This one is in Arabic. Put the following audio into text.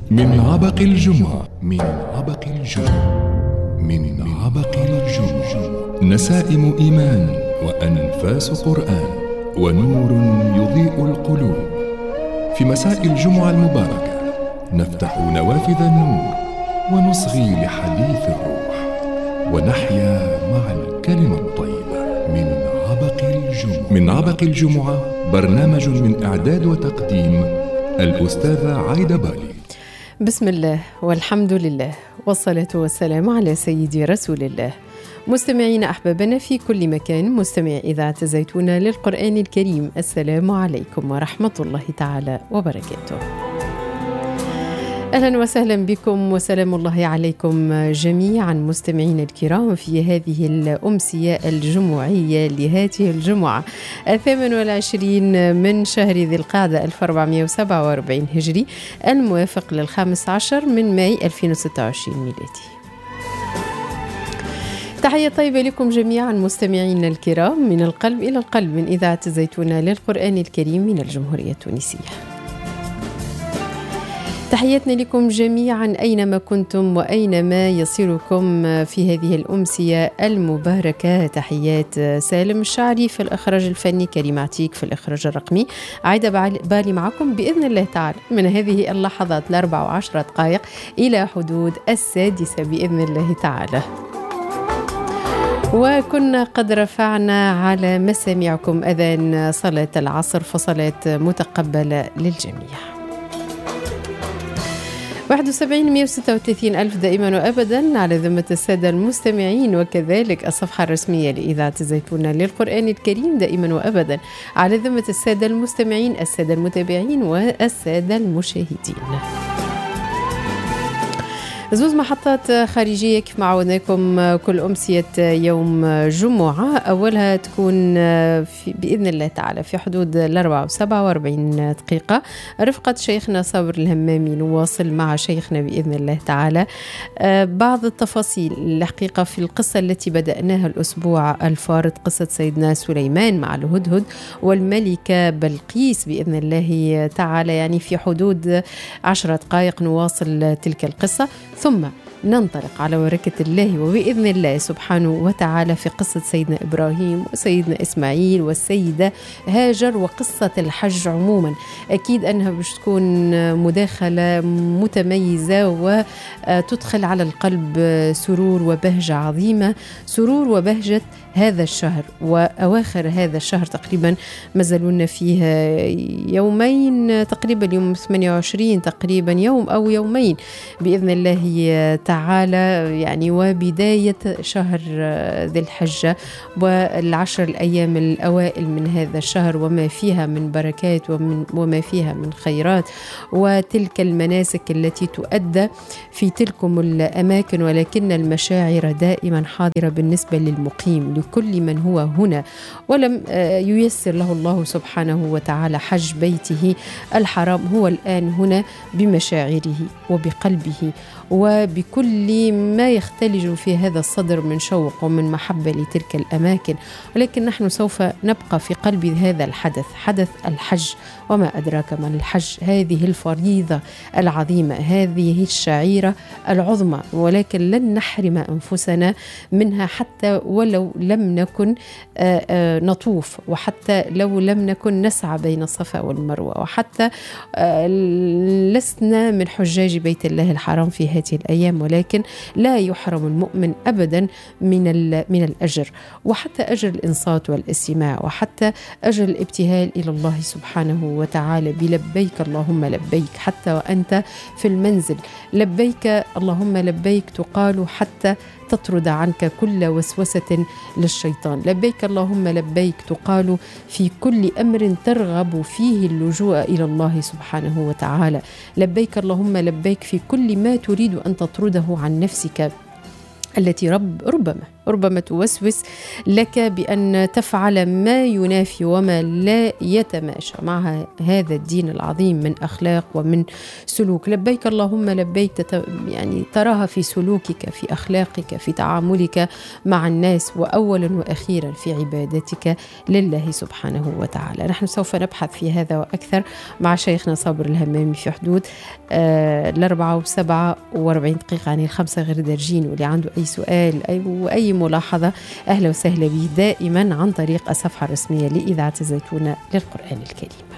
من عبق الجمعة، من عبق الجمعة، من عبق الجمعة. نسائم إيمان وأنفاس قرآن ونور يضيء القلوب. في مساء الجمعة المباركة نفتح نوافذ النور ونصغي لحديث الروح ونحيا مع الكلمة الطيبة. من عبق الجمعة. من عبق الجمعة برنامج من إعداد وتقديم الأستاذة عايدة بالي. بسم الله والحمد لله والصلاة والسلام على سيدي رسول الله. مستمعين أحبابنا في كل مكان، مستمع إذاعة الزيتون للقرآن الكريم، السلام عليكم ورحمة الله تعالى وبركاته. أهلا وسهلا بكم وسلام الله عليكم جميعا مستمعين الكرام في هذه الأمسية الجمعية لهذه الجمعة 28 من شهر ذي القعدة 1447 هجري، الموافق لل15 من ماي 2026 ميلادي. تحية طيبة لكم جميعا مستمعين الكرام من القلب إلى القلب من إذاعة الزيتون للقرآن الكريم من الجمهورية التونسية. تحياتنا لكم جميعا أينما كنتم وأينما يصيركم في هذه الأمسية المباركة. تحيات سالم الشعري في الإخراج الفني، كريم عتيك في الإخراج الرقمي، عايدة بالي معكم بإذن الله تعالى من هذه اللحظات 14 دقائق إلى حدود 6 بإذن الله تعالى. وكنا قد رفعنا على مسامعكم أذان صلاة العصر، فصلاة متقبلة للجميع. 71,136 ألف دائما وأبدا على ذمة السادة المستمعين، وكذلك الصفحة الرسمية لإذاعة الزيتون للقرآن الكريم دائما وأبدا على ذمة السادة المستمعين، السادة المتابعين والسادة المشاهدين. زوز محطات خارجية كيف ما عودناكم كل أمسية يوم جمعة، أولها تكون بإذن الله تعالى في حدود 47 دقيقة رفقة شيخنا صابر الهمامي. نواصل مع شيخنا بإذن الله تعالى بعض التفاصيل الحقيقة في القصة التي بدأناها الأسبوع الفارط، قصة سيدنا سليمان مع الهدهد والملكة بلقيس بإذن الله تعالى. يعني في حدود 10 دقائق نواصل تلك القصة، ثم ننطلق على بركة الله وبإذن الله سبحانه وتعالى في قصة سيدنا إبراهيم وسيدنا إسماعيل والسيدة هاجر وقصة الحج عموما. أكيد أنها باش تكون مداخلة متميزة وتدخل على القلب سرور وبهجة عظيمة، سرور وبهجة هذا الشهر وأواخر هذا الشهر تقريبا. مازالون فيه يومين تقريبا، يوم 28 تقريبا، يوم أو يومين بإذن الله تعالى يعني، وبداية شهر ذي الحجة والعشر الأيام الأوائل من هذا الشهر وما فيها من بركات وما فيها من خيرات، وتلك المناسك التي تؤدى في تلكم الأماكن، ولكن المشاعر دائما حاضرة بالنسبة للمقيم، لكل من هو هنا ولم ييسر له الله سبحانه وتعالى حج بيته الحرام. هو الآن هنا بمشاعره وبقلبه وبكل ما يختلج في هذا الصدر من شوق ومن محبة لتلك الأماكن، ولكن نحن سوف نبقى في قلب هذا الحدث، حدث الحج. وما أدراك ما الحج؟ هذه الفريضة العظيمة، هذه الشعيرة العظمى، ولكن لن نحرم أنفسنا منها حتى ولو لم نكن نطوف، وحتى لو لم نكن نسعى بين الصفا والمروة، وحتى لسنا من حجاج بيت الله الحرام في هذه الأيام، ولكن لا يحرم المؤمن أبدا من الأجر، وحتى أجر الإنصات والاستماع، وحتى أجر الابتهال إلى الله سبحانه وتعالى بلبيك اللهم لبيك، حتى وأنت في المنزل لبيك اللهم لبيك تقال حتى تطرد عنك كل وسوسة للشيطان. لبيك اللهم لبيك تقال في كل أمر ترغب فيه اللجوء إلى الله سبحانه وتعالى. لبيك اللهم لبيك في كل ما تريد أن تطرده عن نفسك التي ربما ربما توسوس لك بأن تفعل ما ينافي وما لا يتماشى مع هذا الدين العظيم من أخلاق ومن سلوك. لبيك اللهم لبيك، يعني تراها في سلوكك، في أخلاقك، في تعاملك مع الناس، وأولا وأخيرا في عبادتك لله سبحانه وتعالى. نحن سوف نبحث في هذا وأكثر مع شيخنا صابر الهمامي في حدود 4:47 دقيقة، يعني 5 غير دارجين. واللي عنده أي سؤال أي ملاحظة أهلا وسهلا به دائما عن طريق الصفحة الرسمية لإذاعة الزيتونة للقرآن الكريم.